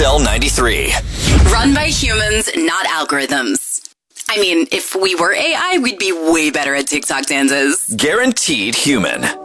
XL 93. Run by humans, not algorithms. I mean, if we were AI, we'd be way better at TikTok dances. Guaranteed human.